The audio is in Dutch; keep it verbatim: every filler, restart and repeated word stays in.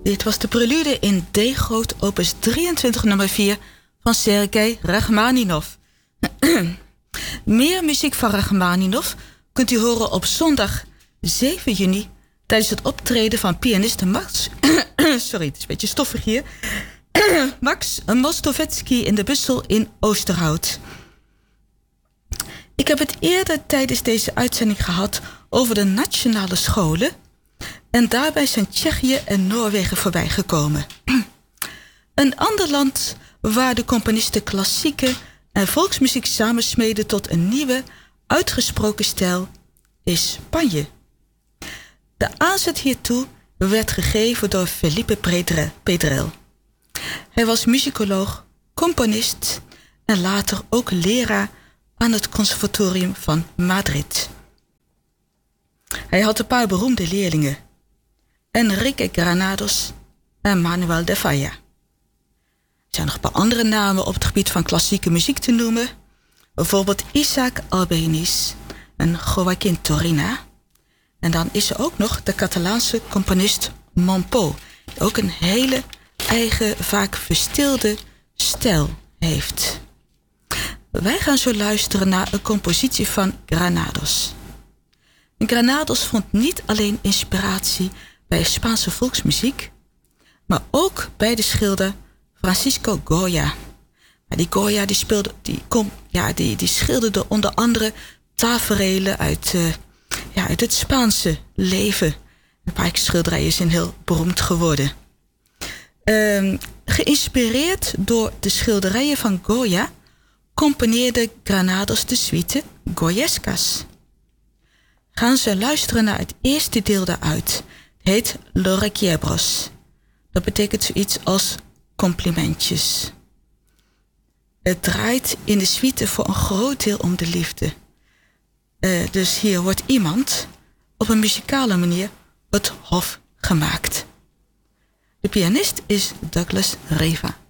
Dit was de prelude in D groot opus drieëntwintig nummer vier van Sergei Rachmaninov. Meer muziek van Rachmaninov kunt u horen op zondag zeven juni tijdens het optreden van pianiste Max... Sorry, het is een beetje stoffig hier. Max Mostovetsky in de Bussel in Oosterhout. Ik heb het eerder tijdens deze uitzending gehad over de nationale scholen. En daarbij zijn Tsjechië en Noorwegen voorbij gekomen. Een ander land waar de componisten klassieke en volksmuziek samensmeden tot een nieuwe, uitgesproken stijl is Spanje. De aanzet hiertoe werd gegeven door Felipe Pedrell. Hij was muzikoloog, componist en later ook leraar aan het conservatorium van Madrid. Hij had een paar beroemde leerlingen: Enrique Granados en Manuel de Falla. Er zijn nog een paar andere namen op het gebied van klassieke muziek te noemen. Bijvoorbeeld Isaac Albéniz en Joaquín Turina. En dan is er ook nog de Catalaanse componist Montpou, die ook een hele eigen, vaak verstilde stijl heeft. Wij gaan zo luisteren naar een compositie van Granados. En Granados vond niet alleen inspiratie bij Spaanse volksmuziek, maar ook bij de schilder Francisco Goya. Maar die Goya die speelde, die, kom, ja, die, die schilderde onder andere taferelen uit, uh, ja, uit het Spaanse leven. Een paar schilderijen zijn heel beroemd geworden. Uh, geïnspireerd door de schilderijen van Goya componeerde Granados de suite Goyescas. Gaan ze luisteren naar het eerste deel daaruit. Het heet Los Requiebros. Dat betekent zoiets als complimentjes. Het draait in de suite voor een groot deel om de liefde. Uh, dus hier wordt iemand op een muzikale manier het hof gemaakt. De pianist is Douglas Riva.